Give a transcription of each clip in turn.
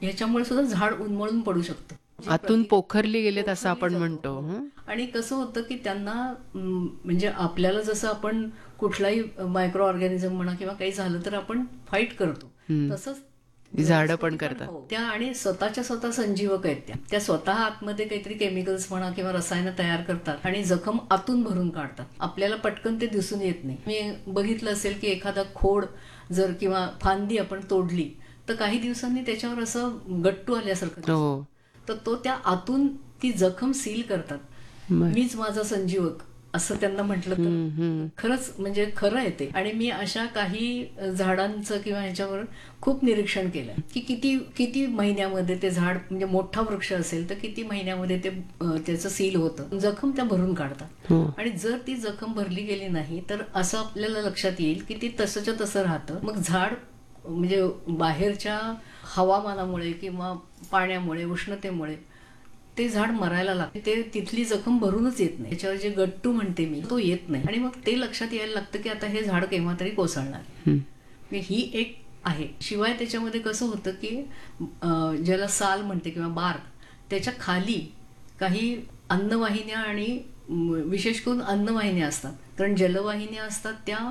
ह्याच्यामुळे सुद्धा झाड उन्मळून पडू शकतं. आतून पोखरली गेलेत असं आपण पोखरली म्हणतो. जातो. हं? आणि कसं होतं की त्यांना म्हणजे आपल्याला जसं आपण कुठलाही मायक्रो ऑर्गॅनिझम म्हणा किंवा काही झालं तर आपण फाईट करतो, तसंच झाडं पण वनस्पती करतात. हो. त्या आणि स्वतःच्या स्वतः संजीवक आहेत त्या स्वतः आतमध्ये काहीतरी केमिकल्स म्हणा किंवा रसायनं तयार करतात आणि जखम आतून भरून काढतात. आपल्याला पटकन ते दिसून येत नाही. मी बघितलं असेल की एखादा खोड जर किंवा फांदी आपण तोडली तर काही दिवसांनी त्याच्यावर असं गट्टू आल्यासारखं दिसतं. हो. तर तो त्या आतून ती जखम सील करतात. बरं. मीच माझा संजीवक असं त्यांना म्हटलं तर खरंच म्हणजे खरं आहे ते. आणि मी अशा काही झाडांचं किंवा ह्याच्यावर खूप निरीक्षण केलं की किती किती महिन्यामध्ये ते झाड म्हणजे मोठा वृक्ष असेल तर किती महिन्यामध्ये ते त्याचं सील होतं, जखम त्या भरून काढतात. हो. आणि जर ती जखम भरली गेली नाही तर असं आपल्याला लक्षात येईल की ती तसंच्या तसं राहतं. मग झाड म्हणजे बाहेरच्या हवामानामुळे किंवा पाण्यामुळे उष्णतेमुळे ते झाड मरायला लागते. ते तिथली जखम भरूनच येत नाही. त्याच्यावर जे गट्टू म्हणते मी तो येत नाही. आणि मग ते लक्षात यायला लागतं की आता हे झाड केव्हा तरी कोसळणार. ही एक आहे. शिवाय त्याच्यामध्ये कसं होतं की ज्याला साल म्हणते किंवा बार्क, त्याच्या खाली काही अन्नवाहिन्या आणि विशेष करून अन्नवाहिन्या असतात. कारण जलवाहिन्या असतात त्या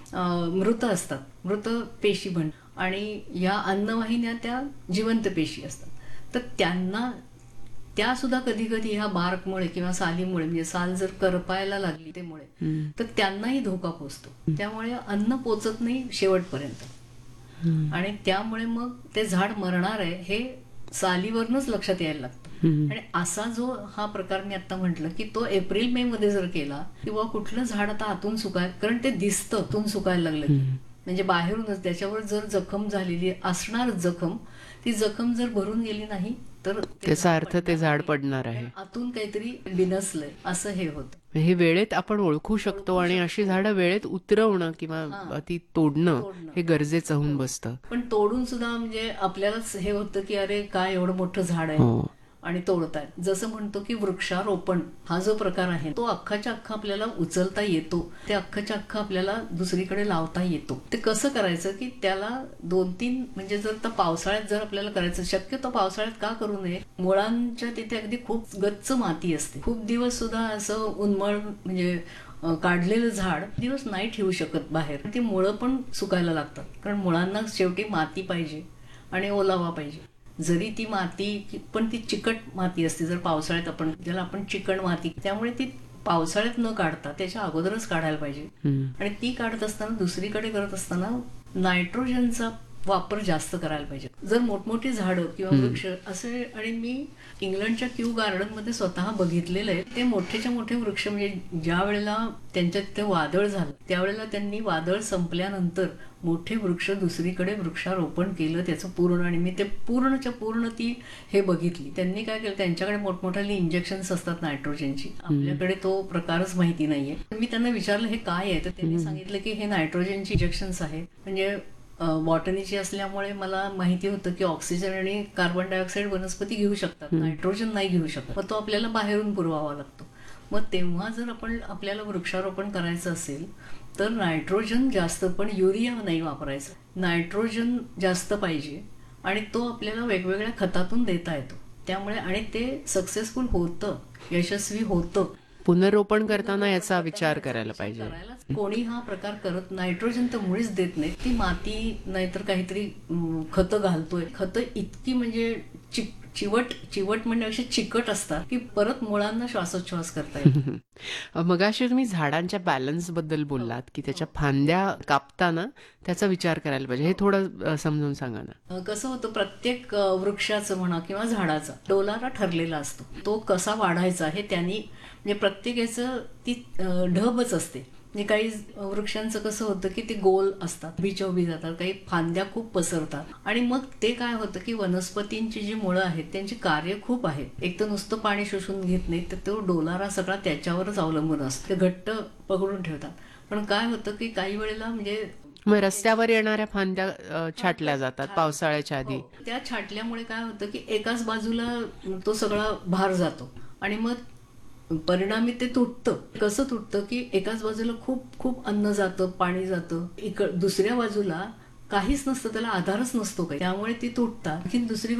मृत असतात, मृत पेशी म्हणतात. आणि या अन्नवाहिन्या त्या जिवंत पेशी असतात. तर त्यांना त्या सुद्धा कधी कधी ह्या बार्कमुळे किंवा सालीमुळे म्हणजे साल जर करपायला लागली त्यामुळे तर त्यांनाही धोका पोचतो. त्यामुळे अन्न पोचत नाही शेवटपर्यंत. आणि त्यामुळे मग ते झाड मरणार आहे हे सालीवरनच लक्षात यायला लागतं. आणि असा जो हा प्रकार मी आता म्हटलं की तो एप्रिल मे मध्ये जर केला किंवा कुठलं झाड आता आतून सुकाय, कारण ते दिसतं आतून सुकायला लागलं म्हणजे बाहेरूनच त्याच्यावर जर जखम झालेली असणारच जखम, ती जखम जर भरून गेली नाही तर त्याचा अर्थ ते झाड पडणार आहे. आतून काहीतरी बिनसलंय असं हे होतं. हे वेळेत आपण ओळखू शकतो आणि अशी झाडं वेळेत उतरवणं किंवा ती तोडणं हे गरजेचं होऊन बसतं. पण तोडून सुद्धा म्हणजे आपल्यालाच हे होतं की अरे काय एवढं मोठं झाड आहे आणि तोडतायत. जसं म्हणतो की वृक्षारोपण हा जो प्रकार आहे तो अख्खाच्या अख्खा आपल्याला उचलता येतो, ते अख्खाच्या अख्खा आपल्याला दुसरीकडे लावता येतो. ते कसं करायचं की त्याला 2-3 म्हणजे जर तर पावसाळ्यात जर आपल्याला करायचं, शक्यतो पावसाळ्यात का करू नये, मुळांच्या तिथे अगदी खूप गच्च माती असते. खूप दिवस सुद्धा असं उन्मळ म्हणजे काढलेलं झाड दिवस नाही ठेवू शकत बाहेर. ती मुळं पण सुकायला लागतात कारण मुळांना शेवटी माती पाहिजे आणि ओलावा पाहिजे. जरी ती माती पण ती चिकट माती असते, जर पावसाळ्यात आपण ज्याला आपण चिकण माती, त्यामुळे ती पावसाळ्यात न काढता त्याच्या अगोदरच काढायला पाहिजे. आणि ती काढत असताना दुसरीकडे करत असताना नायट्रोजनचा वापर जास्त करायला पाहिजे. जर मोठमोठी झाडं किंवा वृक्ष असे, आणि मी इंग्लंडच्या क्यू गार्डन मध्ये स्वतः बघितलेलं आहे, ते मोठेच्या मोठे वृक्ष म्हणजे ज्या वेळेला त्यांच्या तिथे वादळ झालं त्यावेळेला त्यांनी वादळ संपल्यानंतर मोठे वृक्ष दुसरीकडे वृक्षारोपण केलं त्याचं पूर्ण. आणि मी ते पूर्णच्या पूर्ण ती हे बघितली. त्यांनी काय केलं, त्यांच्याकडे मोठमोठाली इंजेक्शन्स असतात नायट्रोजनची, आपल्याकडे तो प्रकारच माहिती नाहीये. मी त्यांना विचारलं हे काय आहे, तर त्यांनी सांगितलं की हे नायट्रोजनची इंजेक्शन्स आहे. म्हणजे बॉटनीची असल्यामुळे मला माहिती होतं की ऑक्सिजन आणि कार्बन डायऑक्साईड वनस्पती घेऊ शकतात, नायट्रोजन नाही घेऊ शकत. मग तो आपल्याला बाहेरून पुरवावा लागतो. मग तेव्हा जर आपल्याला वृक्षारोपण करायचं असेल तर नायट्रोजन जास्त, पण युरिया नाही वापरायचं. नायट्रोजन जास्त पाहिजे आणि तो आपल्याला वेगवेगळ्या खतातून देता येतो. त्यामुळे आणि ते सक्सेसफुल होतं, यशस्वी होतं. पुनर्रोपण करताना याचा विचार करायला पाहिजे. कोणी हा प्रकार करत, नायट्रोजन तर मुळीच देत नाही. ती माती नाहीतर काहीतरी खतं घालतोय. खतं इतकी म्हणजे चिवट म्हणण्यापेक्षा चिकट असतात की परत मुळांना श्वासोच्छ्वास करता येतो. मगाशी तुम्ही झाडांच्या बॅलन्स बद्दल बोललात की त्याच्या फांद्या कापताना त्याचा विचार करायला पाहिजे, हे थोडं समजून सांगा ना. कसं होतं, प्रत्येक वृक्षाचं म्हणा किंवा झाडाचा डोलारा ठरलेला असतो. तो कसा वाढायचा हे त्यांनी म्हणजे प्रत्येकाचं ती ढबच असते. म्हणजे काही वृक्षांचं कसं होतं की ते गोल असतात, बिचोबी जातात, काही फांद्या खूप पसरतात. आणि मग ते काय होतं की वनस्पतींची जी मुळं आहेत त्यांची कार्य खूप आहेत. एक तर नुसतं पाणी शोषून घेत नाही, तर तो डोलारा सगळा त्याच्यावरच अवलंबून असतो. ते घट्ट पकडून ठेवतात. पण काय होतं की काही वेळेला म्हणजे मग रस्त्यावर येणाऱ्या फांद्या छाटल्या जातात पावसाळ्याच्या आधी. त्या छाटल्यामुळे काय होतं की एकाच बाजूला तो सगळा भार जातो आणि मग परिणामी ते तुटतं. कसं तुटतं की एकाच बाजूला खूप खूप अन्न जातं, पाणी जातं, दुसऱ्या बाजूला काहीच नसतं, त्याला आधारच नसतो काही, त्यामुळे ती तुटतात. आणखी दुसरी